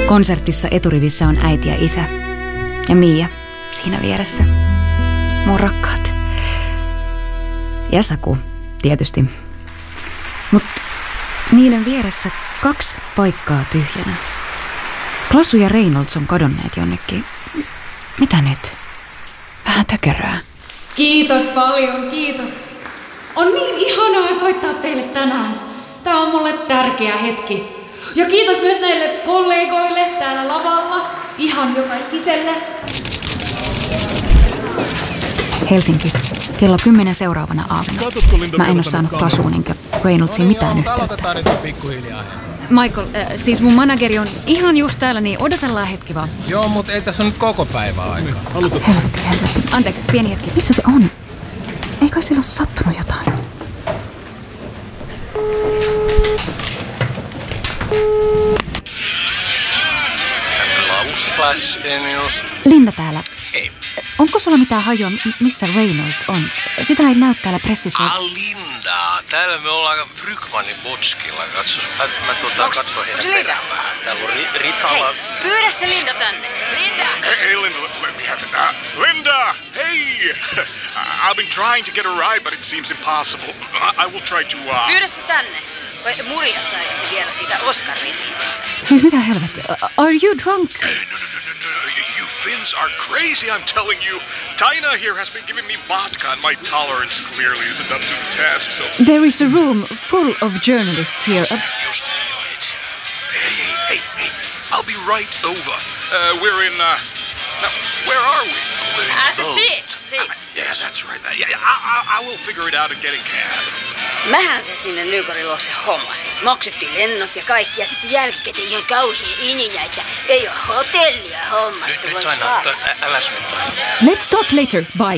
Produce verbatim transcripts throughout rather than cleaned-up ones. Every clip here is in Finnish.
Konsertissa eturivissä on äiti ja isä. Ja Mia siinä vieressä. Mun rakkaat. Ja Saku, tietysti. Mut niiden vieressä kaksi paikkaa tyhjänä. Klasu ja Reynolds on kadonneet jonnekin. Mitä nyt? Vähän tökeröä. Kiitos paljon, kiitos. On niin ihanaa soittaa teille tänään. Tää on mulle tärkeä hetki. Ja kiitos myös näille kollegoille täällä lavalla. Ihan joka ikiselle. Helsinki. Kello kymmenen seuraavana aamuna. Mä en oo saanut Klasuun enkä Reynoldsiin mitään yhteyttä. Michael, äh, siis mun manageri on ihan just täällä, niin odotellaan hetki vaan. Joo, mutta ei tässä nyt koko päivää aikaa. Helvetti, helvetti. Anteeksi, pieni hetki. Missä se on? Ei kai sillä ole sattunut jotain? Klaus Lassenius. Linda täällä. Hei. Onko sulla mitään hajua, missä Reynolds on? Sitä ei näy täällä pressissä. Ah, Linda. Täällä me ollaan Frykmanin Botskilla. Katsos, mä, mä tota, katson heidän perään vähän. Täällä on ri, Ritalla. Hei, pyydä se Linda tänne. Linda! Hey, hey Linda, let me have it. Uh, Linda! Hey! I've been trying to get a ride, but it seems impossible. I, I will try to... Uh... Pyydä se tänne. Vai murjahtaako vielä siitä Oscar-risiitistä? Mitä helvettiä? Are you drunk? No, no, no, no, no. You Finns are crazy, I'm telling you. Tina here has been giving me vodka, and my tolerance clearly isn't up to the task, so... There is a room full of journalists here. Just, just right. Hey, hey, hey, hey. I'll be right over. Uh, we're in, uh... Now, where are we? We're in At the boat. seat. Uh, yeah, that's right. Uh, yeah, yeah, I, I, I will figure it out and get a cab. Mähän se sinne Newcorin luokse hommasi. Maksettiin lennot ja kaikki ja sitten jälkikäteen ihan kauhia ininä, että ei oo hotellia hommattu. Nyt, nyt aina, ä, älä suuntaan. Let's talk later. Bye.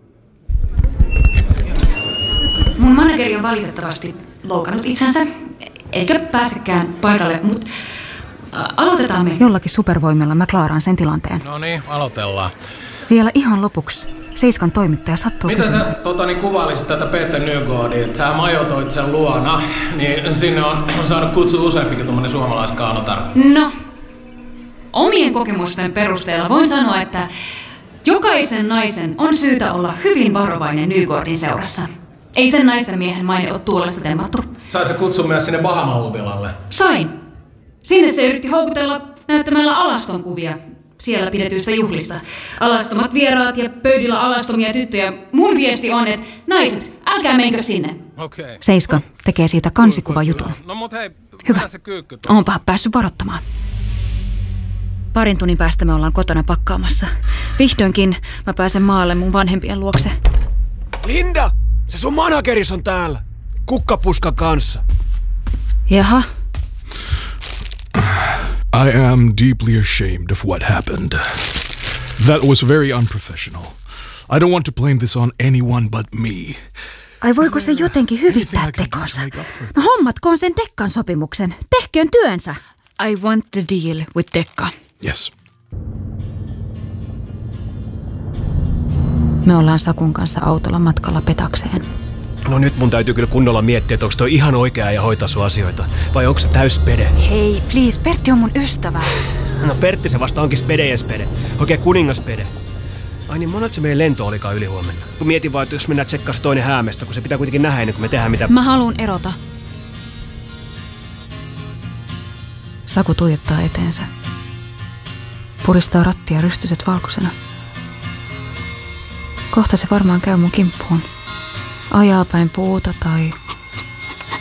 Mun manageri on valitettavasti loukannut itsensä, eikä pääsekään paikalle, mutta aloitetaan me jollakin supervoimilla. Mä klaaraan sen tilanteen. No niin, aloitellaan. Vielä ihan lopuksi. Seiskan toimittaja sattuu Mitä kysymään. sä tota, niin kuvailisit tätä Peter Nygårdia, että sä majoitoit sen luona, niin sinne on, on saanut kutsua useampikin tuommoinen suomalaiskaunotar. No, omien kokemusten perusteella voin sanoa, että jokaisen naisen on syytä olla hyvin varovainen Nygårdin seurassa. Ei sen naisten miehen maine ole tuolesta temmattu. Sait sä kutsua myös sinne Bahama-huvilalle? Sain. Sinne se yritti houkutella näyttämällä alaston kuvia siellä pidetyistä juhlista. Alastomat vieraat ja pöydillä alastomia tyttöjä. Mun viesti on, että naiset, älkää menkö sinne. Okei. Seiska tekee siitä kansikuvajutun. No mut hei, Hyvä. se kyykky tuolla? Oonpahan päässyt varoittamaan. Parin tunnin päästä me ollaan kotona pakkaamassa. Vihdoinkin mä pääsen maalle mun vanhempien luokse. Linda! Se sun manageris on täällä. Kukkapuskan kanssa. Jaha. I am deeply ashamed of what happened. That was very unprofessional. I don't want to blame this on anyone but me. Ai voiko se jotenkin hyvittää tekonsa? No hommatkoon sen Dekkan sopimuksen. Tehköön työnsä. I want the deal with Dekka. Yes. Me ollaan Sakun kanssa autolla matkalla Petakseen. No nyt mun täytyy kyllä kunnolla miettiä, että onko toi ihan oikea ja hoitaa sun asioita. Vai onko se täys spede? Hei, please, Pertti on mun ystävä. No Pertti se vasta onkin spedejen spede. Oikein kuningaspede. Ai niin, monat se meidän lento olikaan ylihuomenna. Kun mietin vaan, että jos mennään tsekkaa se toinen Häämestä, kun se pitää kuitenkin nähdä ennen kuin me tehdään mitä... Mä haluun erota. Saku tuijottaa eteensä. Puristaa rattia rystyset valkoisena. Kohta se varmaan käy mun kimppuun. Ajaa päin puuta tai